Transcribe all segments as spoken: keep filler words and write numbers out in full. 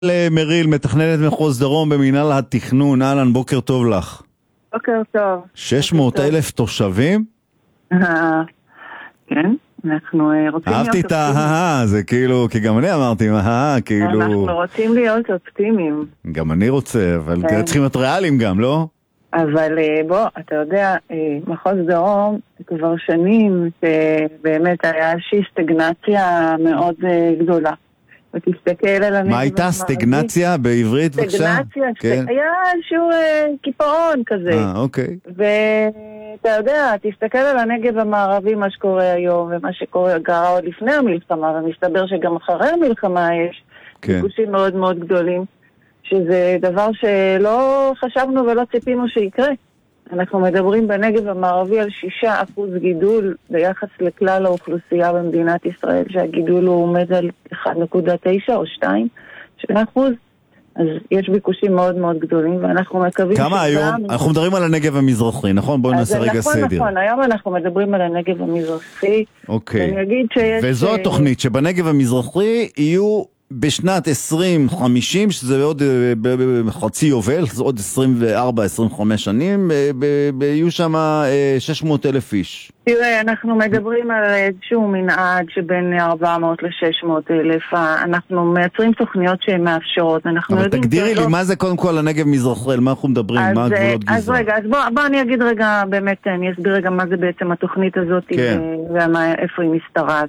מריל, מתכננת מחוז דרום במינהל התכנון. אהלן, בוקר טוב לך. בוקר טוב. שש מאות אלף תושבים? כן, אנחנו רוצים להיות אהבתי את ההה, זה כאילו, כי גם אני אמרתי, ההה, כאילו... אנחנו רוצים להיות אופטימיים. גם אני רוצה, אבל צריכים להיות ריאליים גם, לא? אבל בוא, אתה יודע, מחוז דרום כבר שנים שבאמת היה איזושהי סטגנציה מאוד גדולה. ותסתכל על הנגב. מה הייתה סטגנציה בעברית בבקשה? סטגנציה, היה איזשהו קיפאון כזה. אה, אוקיי. ואתה יודע, תסתכל על הנגב המערבי, מה שקורה היום, ומה שקורה קרה עוד לפני המלחמה, ומסתבר שגם אחרי המלחמה יש ביקושים מאוד מאוד גדולים, שזה דבר שלא חשבנו ולא ציפינו שיקרה. אנחנו מדברים בנגב המערבי על שישה אחוז גידול ביחס לכלל האוכלוסייה במדינת ישראל, שהגידול הוא עומד על אחת נקודה תשע או שתיים אחוז. אז יש ביקושים מאוד מאוד גדולים, ואנחנו מקווים... כמה היום? אנחנו מדברים על הנגב המזרחי, נכון? בואו נעשה רגע סדר. נכון, נכון, היום אנחנו מדברים על הנגב המזרחי. אוקיי. וזו התוכנית, שבנגב המזרחי יהיו בשנת עשרים חמישים, שזה עוד חצי יובל, זה עוד עשרים וארבע עשרים וחמש שנים, יהיו שם שש מאות אלף איש. תראה, אנחנו מדברים על איזשהו מנעד שבין ארבע מאות ל-שש מאות אלף. אנחנו מייצרים תוכניות שהן מאפשרות. אבל תגדירי לי, מה זה קודם כל הנגב מזרחי? על מה אנחנו מדברים? מה הגבולות גזרה? אז רגע, אז בוא אני אגיד רגע, באמת, אני אסביר רגע מה זה בעצם התוכנית הזאת, ואיפה היא משתרעת.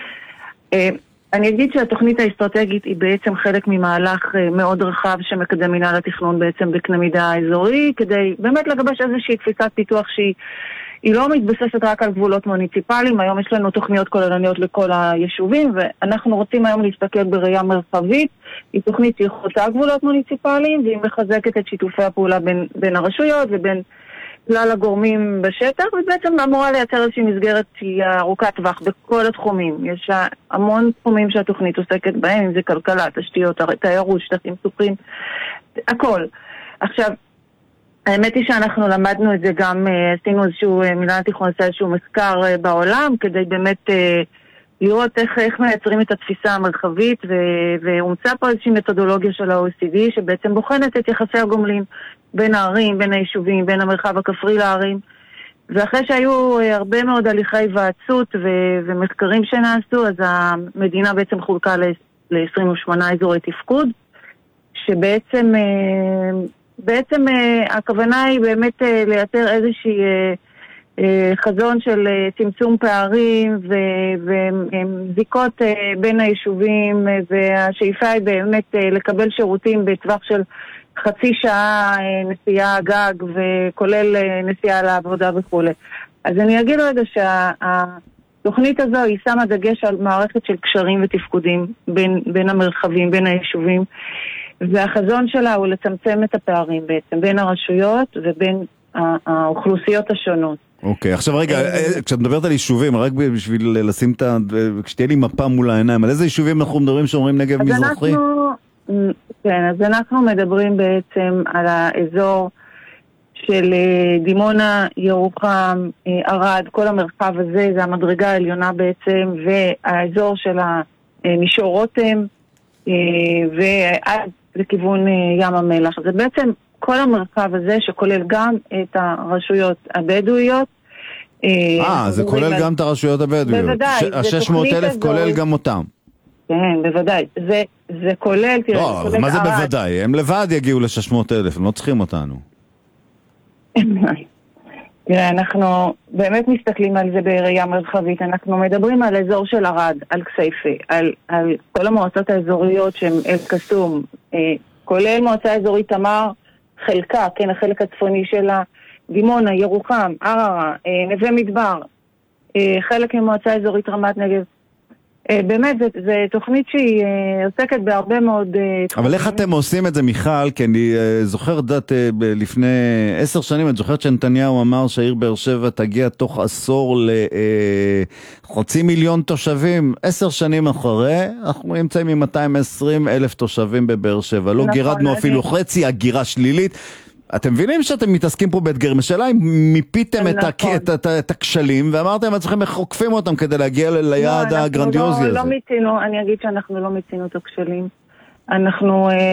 אני אגיד שהתוכנית האסטרטגית היא בעצם חלק ממהלך מאוד רחב שמקדם מינהל התכנון בעצם בקנה מידה האזורי, כדי באמת לגבש איזושהי תפיסת פיתוח שהיא לא מתבססת רק על גבולות מוניציפליים. היום יש לנו תוכניות כוללניות לכל היישובים, ואנחנו רוצים היום להסתכל בראייה מרחבית. היא תוכנית שהיא חוצה גבולות מוניציפליים, והיא מחזקת את שיתופי הפעולה בין, בין הרשויות ובין כלל הגורמים בשטח, ובעצם אמורה לייצר איזושהי מסגרת שהיא ארוכת טווח בכל התחומים. יש המון תחומים שהתוכנית עוסקת בהם, אם זה כלכלה, תשתיות, תיירות, שטחים פתוחים, הכל. עכשיו, האמת היא שאנחנו למדנו את זה גם, עשינו איזשהו, מינהל התכנון עשה איזשהו מחקר בעולם, כדי באמת לראות איך, איך מייצרים את התפיסה המרחבית, והומצא פה איזושהי מתודולוגיה של ה-או אי סי די, שבעצם בוחנת את יחסי הגומלין בין הערים, בין היישובים, בין המרחב הכפרי לערים. ואחרי שהיו הרבה מאוד הליכי היוועצות ו- ומחקרים שנעשו, אז המדינה בעצם חולקה ל-עשרים ושמונה אזורי תפקוד, שבעצם בעצם הכוונה היא באמת לייצר איזושהי חזון של צמצום פערים וזיקות בין היישובים, והשאיפה היא באמת לקבל שירותים בטווח של חצי שעה נסיעה גג, וכולל נסיעה לעבודה וכו'. אז אני אגיד רגע שהתוכנית הזו היא שמה דגש על מערכת של קשרים ותפקודים בין, בין המרחבים, בין היישובים, והחזון שלה הוא לצמצם את הפערים בעצם בין הרשויות ובין האוכלוסיות השונות. אוקיי, עכשיו רגע, כשאת מדברת על יישובים, רק בשביל לשים את ה... כשתהיה לי מפה מול העיניים, על איזה יישובים אנחנו מדברים שאומרים נגב מזרחי? כן, אז אנחנו מדברים בעצם על האזור של דימונה, ירוחם, ערד, כל המרחב הזה, זה המדרגה העליונה בעצם, והאזור של המישור רותם, ועד לכיוון ים המלח. זה בעצם כל המרחב הזה שכולל גם את הרשויות הבדואיות. אה, זה כולל גם את הרשויות הבדואיות. בוודאי. ה-שש מאות אלף כולל גם אותם. כן, בוודאי. זה, זה כולל... לא, זה מה זה בוודאי? הם לבד יגיעו ל-שש מאות אלף, הם לא צריכים אותנו. תראה, אנחנו באמת מסתכלים על זה בראייה מרחבית. אנחנו מדברים על אזור של ערד, על כסייפה, על, על כל המועצות האזוריות שהן אל-קסום, אה, כולל מועצה אזורית תמר, חלקה, כן, החלק הצפוני שלה, דימונה, ירוחם, ערערה, אה, נווה מדבר, אה, חלק ממועצה אזורית רמת נגב. באמת, זו תוכנית שהיא עוסקת בהרבה מאוד... אבל איך אתם עושים את זה, מיכל? כי אני זוכר דת לפני עשר שנים, את זוכרת שנתניהו אמר שהעיר באר שבע תגיע תוך עשור לחצי מיליון תושבים. עשר שנים אחרי, אנחנו נמצאים עם מאתיים ועשרים אלף תושבים בבאר שבע. לא גירדנו אפילו חצי, הגירה שלילית. אתם מבינים שאתם מתעסקים פה באתגרים? השאלה אם מיפיתם את הכשלים ואמרתם אצלכם איך עוקפים אותם כדי להגיע ליעד הגרנדיוזי הזה. לא מיצינו, אני אגיד שאנחנו לא מיצינו את הכשלים. אנחנו